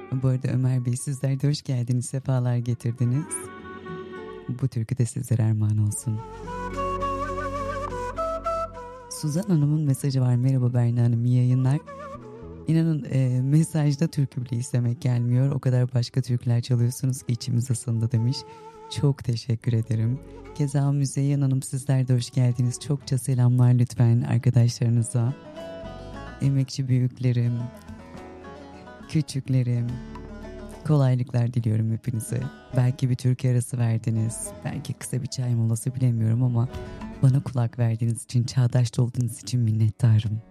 Bu arada Ömer Bey, sizler de hoş geldiniz, sefalar getirdiniz. Bu türkü de sizlere armağan olsun. Suzan Hanım'ın mesajı var. Merhaba Berna Hanım, iyi yayınlar. İnanın mesajda türkü bile istemek gelmiyor. O kadar başka türküler çalıyorsunuz ki içimiz ısındı demiş. Çok teşekkür ederim. Keza Müzeyyen Hanım, sizler de hoş geldiniz. Çokça selamlar lütfen arkadaşlarınıza. Emekçi büyüklerim, küçüklerim, kolaylıklar diliyorum hepinize. Belki bir türkü arası verdiniz, belki kısa bir çay molası, bilemiyorum ama bana kulak verdiğiniz için, çağdaş olduğunuz için minnettarım.